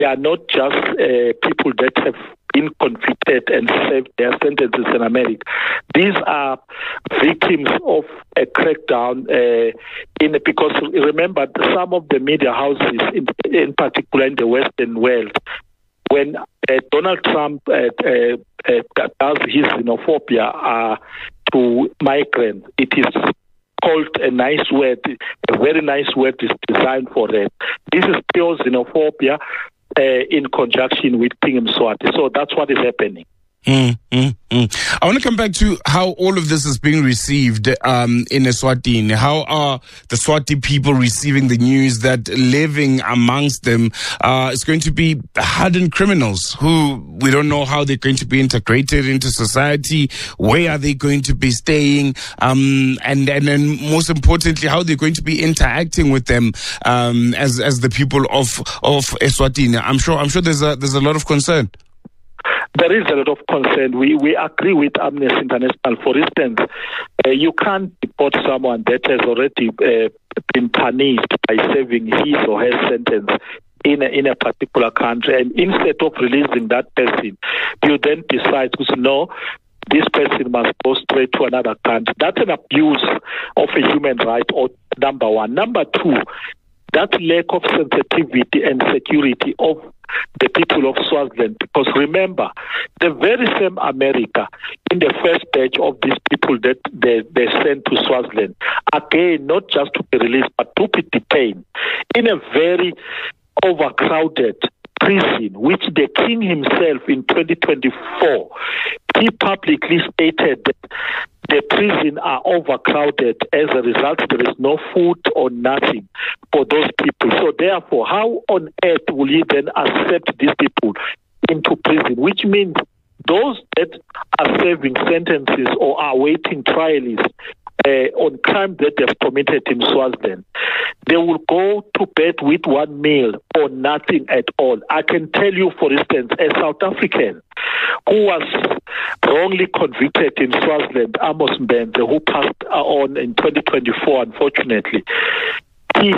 they are not just people that have been convicted and served their sentences in America. These are victims of a crackdown because remember, some of the media houses, in particular in the Western world, when Donald Trump does his xenophobia to migrants, it is called a nice word, a very nice word is designed for that. This is pure xenophobia in conjunction with King Mswati. So that's what is happening. I want to come back to how all of this is being received in Eswatini. How are the Swati people receiving the news that living amongst them is going to be hardened criminals who we don't know how they're going to be integrated into society, where are they going to be staying, and then most importantly, how they're going to be interacting with them as the people of Eswatini. I'm sure there's a lot of concern. There is a lot of concern. We agree with Amnesty International. For instance, you can't deport someone that has already been punished by serving his or her sentence in a particular country. And instead of releasing that person, you then decide to say, no, this person must go straight to another country. That's an abuse of a human right, number one. Number two, that lack of sensitivity and security of the people of Swaziland, because remember, the very same America, in the first batch of these people that they sent to Swaziland, again, not just to be released, but to be detained in a very overcrowded prison, which the king himself in 2024, he publicly stated that the prison are overcrowded. As a result, there is no food or nothing for those people. So therefore, how on earth will he then accept these people into prison? Which means those that are serving sentences or are awaiting trials on crime that they've committed in Swaziland, they will go to bed with one meal or nothing at all. I can tell you, for instance, a South African who was wrongly convicted in Swaziland, Amos Mbenze, who passed on in 2024, unfortunately, he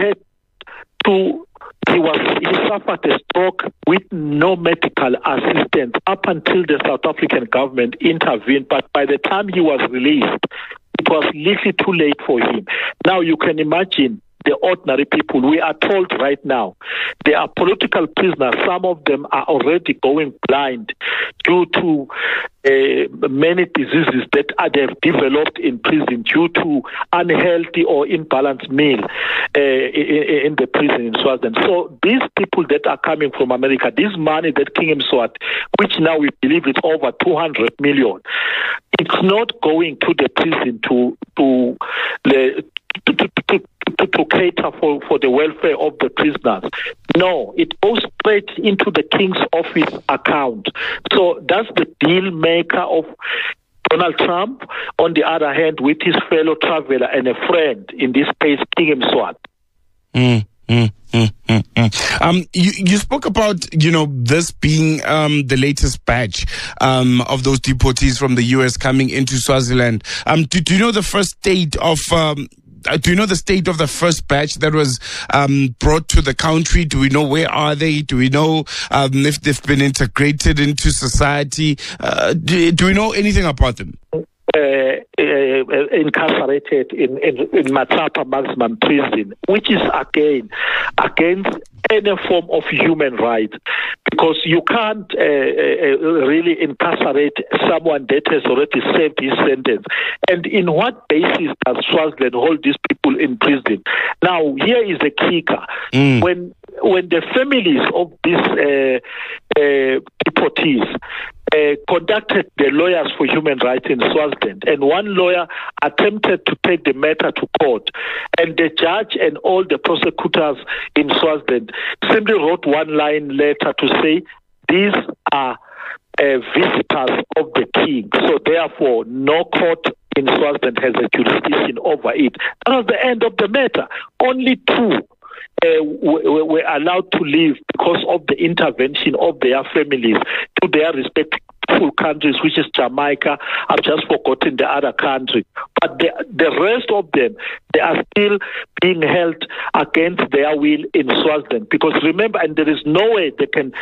suffered a stroke with no medical assistance up until the South African government intervened. But by the time he was released, it was little too late for him. Now you can imagine the ordinary people. We are told right now they are political prisoners. Some of them are already going blind due to many diseases that they have developed in prison due to unhealthy or imbalanced meal in the prison in Swaziland. So these people that are coming from America, this money that King Mswati, which now we believe is over 200 million, it's not going to the prison to cater for the welfare of the prisoners. No, it goes straight into the king's office account. So that's the deal maker of Donald Trump, on the other hand, with his fellow traveler and a friend, in this case, King Mswati. You spoke about, this being the latest batch of those deportees from the U.S. coming into Swaziland. Do you know the first state of... do you know the state of the first batch that was brought to the country? Do we know where are they? Do we know if they've been integrated into society? Do we know anything about them? Incarcerated in Matsapa maximum prison, which is again against any form of human rights, because you can't really incarcerate someone that has already served his sentence. And in what basis does Swaziland hold these people in prison? Now, here is the kicker. When the families of these deportees conducted the Lawyers for Human Rights in Swaziland, and one lawyer attempted to take the matter to court, and the judge and all the prosecutors in Swaziland simply wrote one line letter to say these are visitors of the king, so therefore no court in Swaziland has a jurisdiction over it. That was the end of the matter. Only two were allowed to leave because of the intervention of their families to their respective peaceful countries, which is Jamaica. I've just forgotten the other country. But the rest of them, they are still being held against their will in Swaziland. Because remember, and there is no way they can